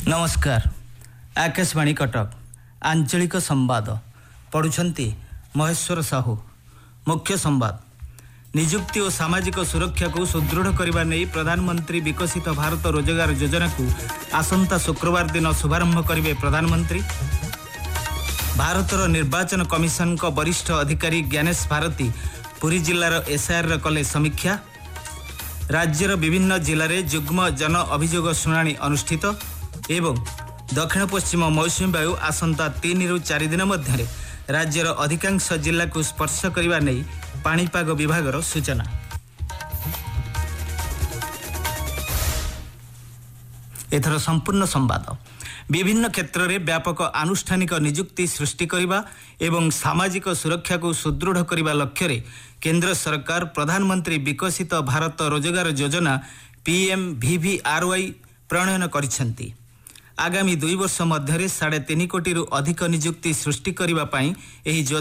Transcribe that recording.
नमस्कार। आकाशवाणी कटक आंचलिक संवाद पढ़ुछंती महेश्वर साहू। मुख्य संवाद। निजुक्ति और सामाजिक सुरक्षा को सुदृढ़ करने नहीं प्रधानमंत्री विकसित भारत रोजगार योजना को आसंता शुक्रवार दिन शुभारंभ करेंगे प्रधानमंत्री। भारतर निर्वाचन कमिशन का वरिष्ठ अधिकारी ज्ञानेश भारती पुरी जिलार एसआईआर कले समीक्षा। राज्यर विभिन्न जिले में युग्म जन अभियोग शुणाणी अनुष्ठित एवं दक्षिण पश्चिम मौसुमी वायु आसंता 3 ରୁ 4 दिन मध्य राज्यर अधिकांश जिला को स्पर्श करने नहीं पाणीपाग विभागर सूचना। एथर संपूर्ण संवाद। विभिन्न क्षेत्र में व्यापक आनुष्ठानिक निजुक्ति सृष्टि करने एवं सामाजिक सुरक्षा को सुदृढ़ करने लक्ष्य केंद्र सरकार प्रधानमंत्री विकसित भारत रोजगार योजना PMVVRY प्रणयन करिसेंती। आगामी 2 वर्ष मध्य 3.5 कोटी अधिक निजुक्ति सृष्टि करने